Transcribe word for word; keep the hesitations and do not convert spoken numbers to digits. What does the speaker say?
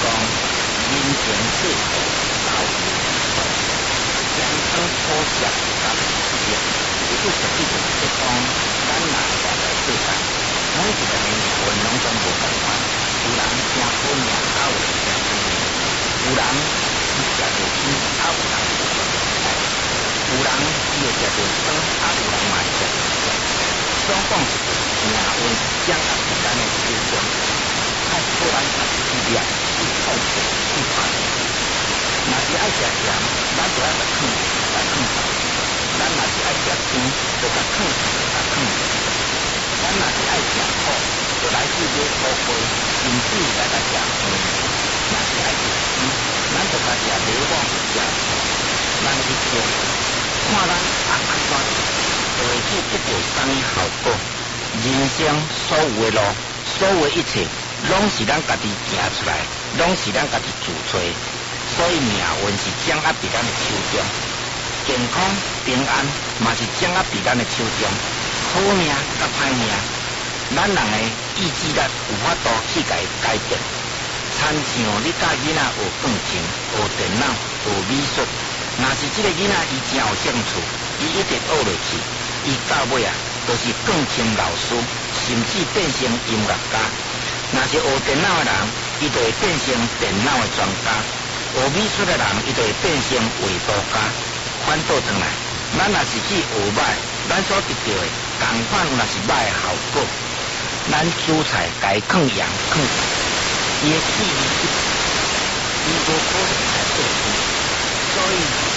讲人情世故老有错，健康妥协甲事业，伊都实际就是讲，咱若活在世间，每一个人运拢总无共款。有人听好命，还有人听歹命；有人伊食着鱼，还有人食着菜；有人伊会食着酸，还有人嘛食着咸。总讲是命运是掌握伫咱的手中，爱靠咱家己去抓、去控制、去把握。若是爱食咸，咱就爱甲藏住，甲藏住；咱若是爱食甜，就甲藏住，甲藏住；咱若是爱食苦，就来去买苦瓜，甚至来甲食黄面；若是爱食鱼，咱就甲食螺网、食醋。咱一种看咱爱安怎做，就会去得到啥物效果。人生所有的路，所有的一切，拢是咱家己行出来，拢是咱家己自找。所以命运是掌握伫咱的手中，健康平安嘛是掌握伫咱的手中。好命甲歹命，咱人的意志力有法度去甲伊改变。参像你教囡仔学钢琴、学电脑、学美术，若是这个囡仔伊真有兴趣，伊一直学落去，伊到尾啊，就是钢琴老师，甚至变成音乐家。若是学电脑的人，伊就会变成电脑的专家；学美术的人，伊就会变成画图家。反倒转来，咱若是去学歹，咱所得到的，同款若是歹的效果。咱主菜该放羊放羊，伊的气力，伊无可能来做事，所以。